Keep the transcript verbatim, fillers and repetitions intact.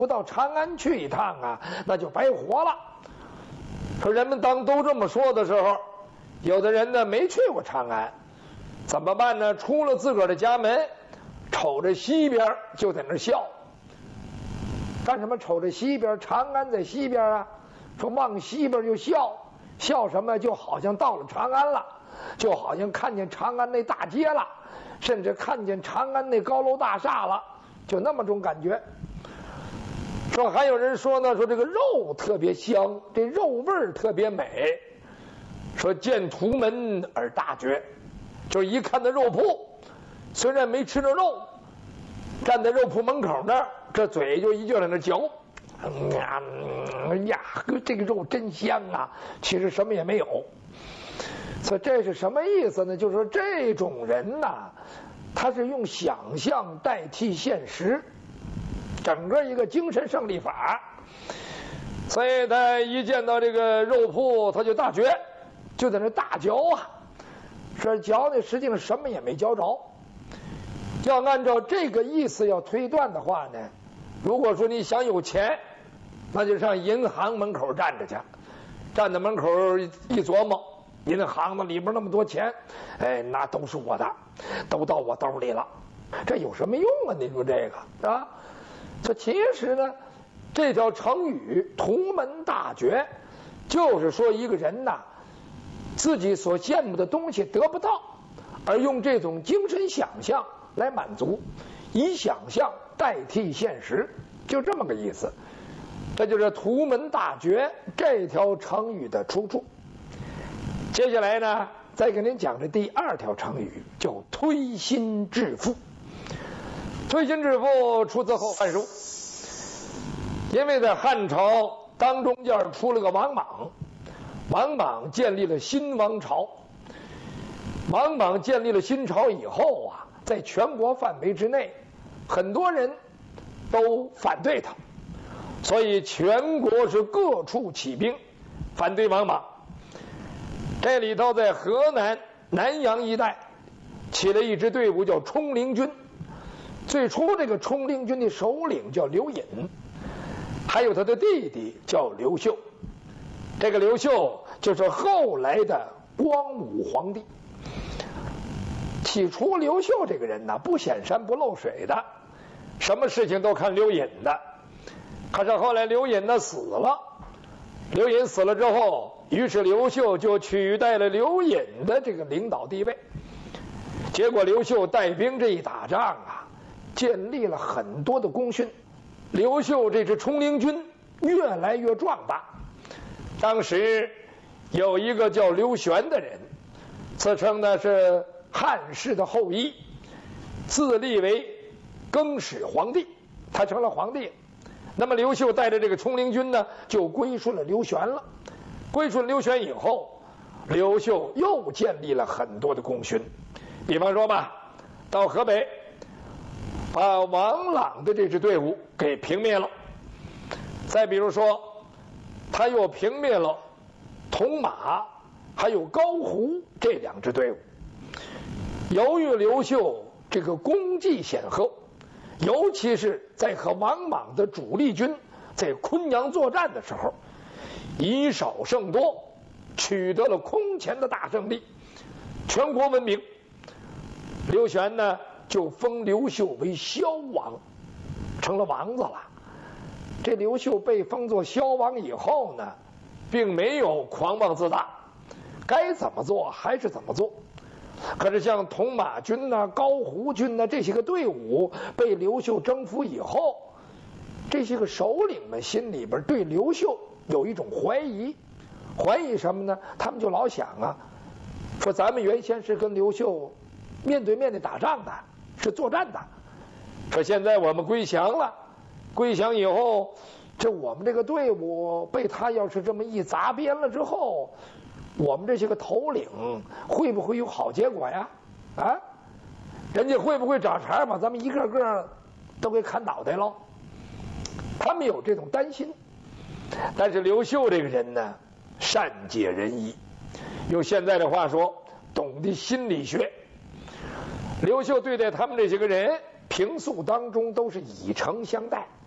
不到长安去一趟啊，那就白活了。说人们当都这么说的时候，有的人呢没去过长安，怎么办呢？出了自个儿的家门，瞅着西边就在那笑。干什么？瞅着西边，长安在西边啊。说往西边就笑，笑什么？就好像到了长安了，就好像看见长安那大街了，甚至看见长安那高楼大厦了，就那么种感觉。说还有人说呢，说这个肉特别香，这肉味儿特别美。说见图门而大觉，就一看那肉铺，虽然没吃着肉，站在肉铺门口那儿，这嘴就一就在那嚼。嗯呀，嗯呀，这个肉真香啊！其实什么也没有。所以这是什么意思呢？就是说这种人呐、啊，他是用想象代替现实，整个一个精神胜利法。所以他一见到这个肉铺，他就大觉，就在那大嚼啊。说嚼呢，实际上什么也没嚼着。要按照这个意思要推断的话呢，如果说你想有钱，那就上银行门口站着去，站在门口一琢磨，银行子里边那么多钱，哎，那都是我的，都到我兜里了，这有什么用啊？你说这个啊？这其实呢，这条成语“图门大觉”，就是说一个人呐，自己所羡慕的东西得不到，而用这种精神想象来满足，以想象代替现实，就这么个意思。这就是图门大觉这条成语的出处。接下来呢，再给您讲这第二条成语，叫推心置腹。推心置腹出自《后汉书》，因为在汉朝当中间出了个王莽，王莽建立了新王朝。王莽建立了新朝以后啊，在全国范围之内，很多人都反对他，所以全国是各处起兵反对王莽。这里头在河南南阳一带起了一支队伍，叫冲灵军。最初这个冲灵军的首领叫刘隐，还有他的弟弟叫刘秀。这个刘秀就是后来的光武皇帝。起初刘秀这个人呢，不显山不漏水的，什么事情都看刘隐的。可是后来刘隐呢死了，刘隐死了之后，于是刘秀就取代了刘隐的这个领导地位。结果刘秀带兵这一打仗啊，建立了很多的功勋。刘秀这支冲灵军越来越壮大。当时有一个叫刘玄的人，自称呢是汉室的后裔，自立为更始皇帝，他成了皇帝。那么刘秀带着这个冲灵军呢，就归顺了刘玄了。归顺刘玄以后，刘秀又建立了很多的功勋。比方说吧，到河北把王朗的这支队伍给平灭了。再比如说，他又平灭了铜马还有高胡这两支队伍。由于刘秀这个功绩显赫，尤其是在和王莽的主力军在昆阳作战的时候，以少胜多，取得了空前的大胜利，全国闻名。刘玄呢就封刘秀为萧王，成了王子了。这刘秀被封作萧王以后呢，并没有狂妄自大，该怎么做还是怎么做。可是像铜马军呐、高胡军呐这些个队伍被刘秀征服以后，这些个首领们心里边对刘秀有一种怀疑。怀疑什么呢？他们就老想啊，说咱们原先是跟刘秀面对面的打仗的，是作战的，说现在我们归降了，归降以后，这我们这个队伍被他要是这么一砸边了之后，我们这些个头领会不会有好结果呀？啊，人家会不会找茬把咱们一个个都给砍脑袋喽？他们有这种担心。但是刘秀这个人呢，善解人意，用现在的话说，懂得心理学。刘秀对待他们这些个人，平素当中都是以诚相待。